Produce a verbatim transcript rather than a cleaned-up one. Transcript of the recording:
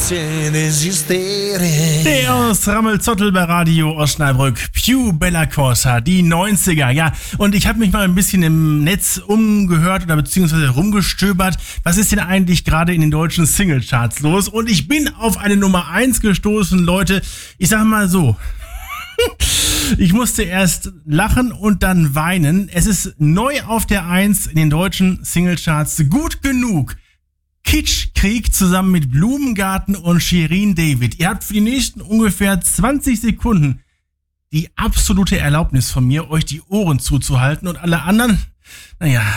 se desistere. Der aus Rammelzottel bei Radio Osnabrück, Più Bella Cosa, die neunziger, ja. Und ich habe mich mal ein bisschen im Netz umgehört oder beziehungsweise rumgestöbert. Was ist denn eigentlich gerade in den deutschen Singlecharts los? Und ich bin auf eine Nummer eins gestoßen, Leute. Ich sag mal so. Ich musste erst lachen und dann weinen. Es ist neu auf der eins in den deutschen Singlecharts. Gut genug. Kitschkrieg zusammen mit Blumengarten und Shirin David. Ihr habt für die nächsten ungefähr zwanzig Sekunden die absolute Erlaubnis von mir, euch die Ohren zuzuhalten und alle anderen, naja,